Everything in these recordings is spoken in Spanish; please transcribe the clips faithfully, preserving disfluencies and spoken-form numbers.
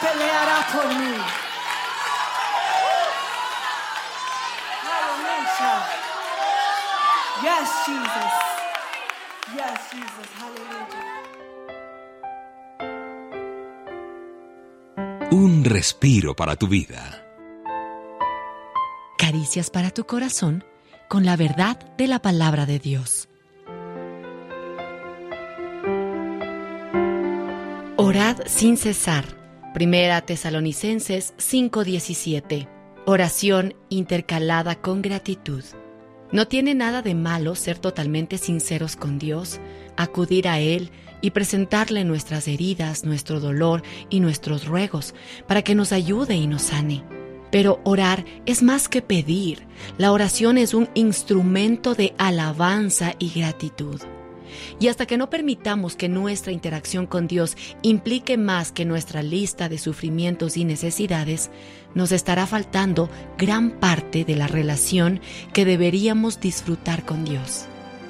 peleará por mí. Aleluya. Yes, Jesus. Yes, Jesus. Hallelujah. Un respiro para tu vida. Caricias para tu corazón con la verdad de la palabra de Dios. Orad sin cesar. Primera Tesalonicenses cinco diecisiete. Oración intercalada con gratitud. No tiene nada de malo ser totalmente sinceros con Dios, acudir a Él y presentarle nuestras heridas, nuestro dolor y nuestros ruegos para que nos ayude y nos sane. Pero orar es más que pedir. La oración es un instrumento de alabanza y gratitud. Y hasta que no permitamos que nuestra interacción con Dios implique más que nuestra lista de sufrimientos y necesidades, nos estará faltando gran parte de la relación que deberíamos disfrutar con Dios.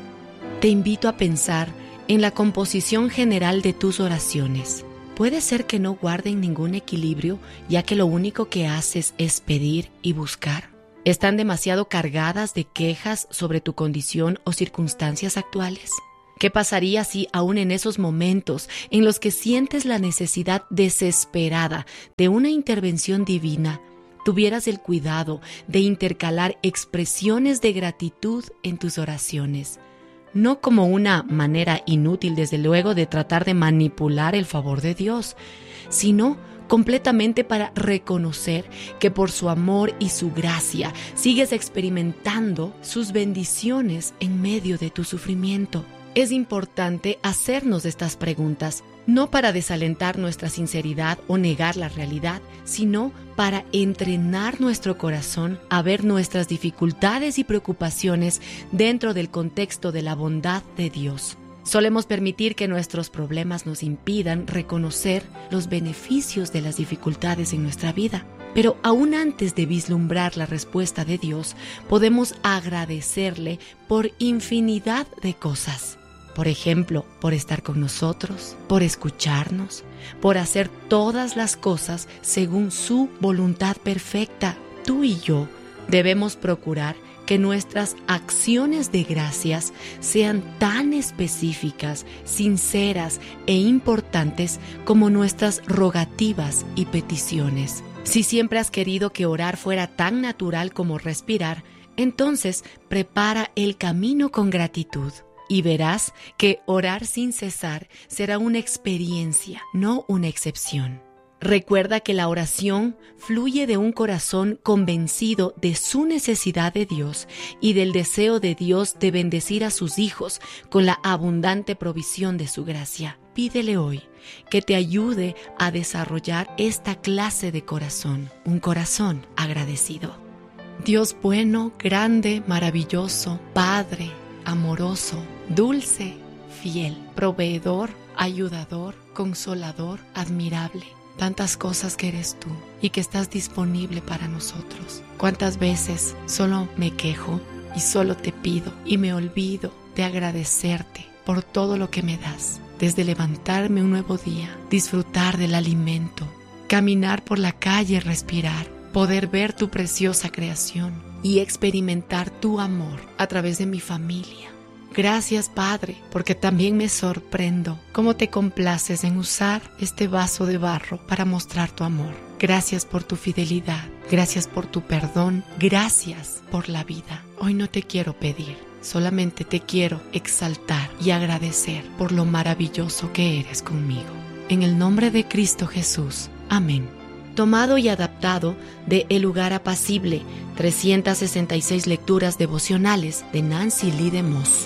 Te invito a pensar en la composición general de tus oraciones. Puede ser que no guarden ningún equilibrio, ya que lo único que haces es pedir y buscar. ¿Están demasiado cargadas de quejas sobre tu condición o circunstancias actuales? ¿Qué pasaría si aún en esos momentos en los que sientes la necesidad desesperada de una intervención divina, tuvieras el cuidado de intercalar expresiones de gratitud en tus oraciones? No como una manera inútil, desde luego, de tratar de manipular el favor de Dios, sino completamente para reconocer que por su amor y su gracia sigues experimentando sus bendiciones en medio de tu sufrimiento. Es importante hacernos estas preguntas, no para desalentar nuestra sinceridad o negar la realidad, sino para entrenar nuestro corazón a ver nuestras dificultades y preocupaciones dentro del contexto de la bondad de Dios. Solemos permitir que nuestros problemas nos impidan reconocer los beneficios de las dificultades en nuestra vida. Pero aún antes de vislumbrar la respuesta de Dios, podemos agradecerle por infinidad de cosas. Por ejemplo, por estar con nosotros, por escucharnos, por hacer todas las cosas según su voluntad perfecta. Tú y yo debemos procurar que nuestras acciones de gracias sean tan específicas, sinceras e importantes como nuestras rogativas y peticiones. Si siempre has querido que orar fuera tan natural como respirar, entonces prepara el camino con gratitud. Y verás que orar sin cesar será una experiencia, no una excepción. Recuerda que la oración fluye de un corazón convencido de su necesidad de Dios y del deseo de Dios de bendecir a sus hijos con la abundante provisión de su gracia. Pídele hoy que te ayude a desarrollar esta clase de corazón, un corazón agradecido. Dios bueno, grande, maravilloso, Padre, amoroso, dulce, fiel, proveedor, ayudador, consolador, admirable. Tantas cosas que eres tú y que estás disponible para nosotros. ¿Cuántas veces solo me quejo y solo te pido y me olvido de agradecerte por todo lo que me das? Desde levantarme un nuevo día, disfrutar del alimento, caminar por la calle, respirar, poder ver tu preciosa creación y experimentar tu amor a través de mi familia. Gracias, Padre, porque también me sorprendo cómo te complaces en usar este vaso de barro para mostrar tu amor. Gracias por tu fidelidad, gracias por tu perdón, gracias por la vida. Hoy no te quiero pedir, solamente te quiero exaltar y agradecer por lo maravilloso que eres conmigo. En el nombre de Cristo Jesús. Amén. Tomado y adaptado de El lugar apacible, trescientas sesenta y seis lecturas devocionales de Nancy Lee DeMoss.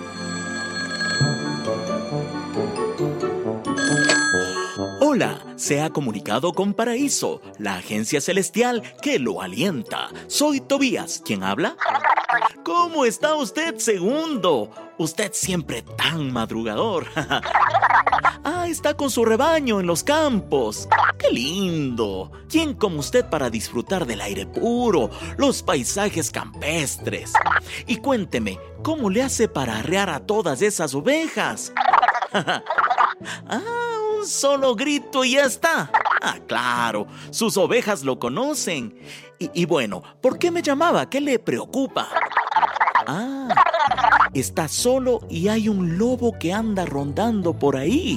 Hola, se ha comunicado con Paraíso, la agencia celestial que lo alienta. Soy Tobías, ¿quién habla? ¿Cómo está usted, segundo? Usted siempre tan madrugador. Ah, está con su rebaño en los campos. ¡Qué lindo! ¿Quién como usted para disfrutar del aire puro, los paisajes campestres? Y cuénteme, ¿cómo le hace para arrear a todas esas ovejas? Ah, un solo grito y ya está. Ah, claro, sus ovejas lo conocen. Y, y bueno, ¿por qué me llamaba? ¿Qué le preocupa? Ah, está solo y hay un lobo que anda rondando por ahí.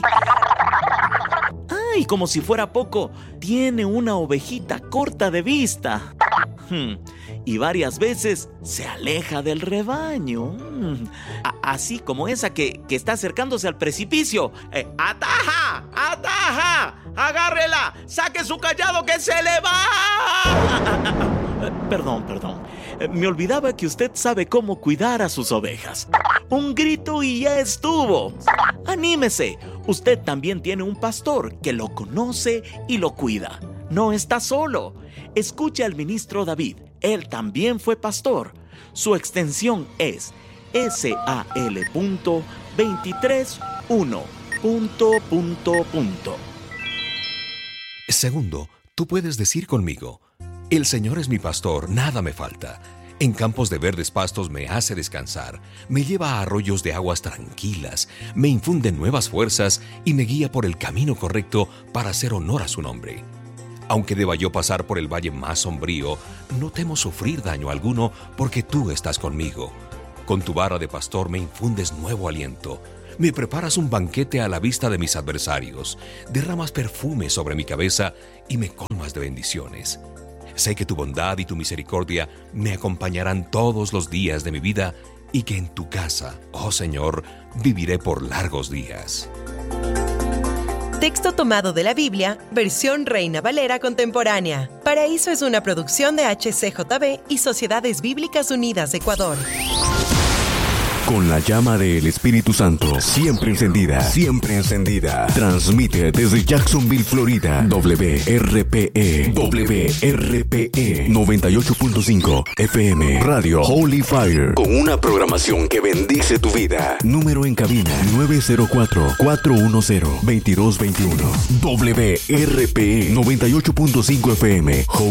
Ay, como si fuera poco, tiene una ovejita corta de vista. Hmm, y varias veces se aleja del rebaño. Hmm, a- así como esa que, que está acercándose al precipicio. Eh, ¡Ataja! ¡Ataja! ¡Agárrela! ¡Saque su cayado que se le va! Ah, ah, ah, ah, perdón, perdón. Eh, Me olvidaba que usted sabe cómo cuidar a sus ovejas. Un grito y ya estuvo. Anímese. Usted también tiene un pastor que lo conoce y lo cuida. No está solo. Escuche al ministro David. Él también fue pastor. Su extensión es S A L veintitrés uno. Punto, punto, punto. Segundo, tú puedes decir conmigo: el Señor es mi pastor, nada me falta. En campos de verdes pastos me hace descansar, me lleva a arroyos de aguas tranquilas, me infunde nuevas fuerzas y me guía por el camino correcto para hacer honor a su nombre. Aunque deba yo pasar por el valle más sombrío, no temo sufrir daño alguno porque tú estás conmigo. Con tu vara de pastor me infundes nuevo aliento. Me preparas un banquete a la vista de mis adversarios, derramas perfume sobre mi cabeza y me colmas de bendiciones. Sé que tu bondad y tu misericordia me acompañarán todos los días de mi vida y que en tu casa, oh Señor, viviré por largos días. Texto tomado de la Biblia, versión Reina Valera contemporánea. Paraíso es una producción de H C J B y Sociedades Bíblicas Unidas de Ecuador. Con la llama del Espíritu Santo siempre encendida, siempre encendida. Transmite desde Jacksonville, Florida, W R P E, W R P E noventa y ocho punto cinco F M, Radio Holy Fire, con una programación que bendice tu vida. Número en cabina nueve cero cuatro, cuatro uno cero, dos dos dos uno. W R P E noventa y ocho punto cinco F M, Holy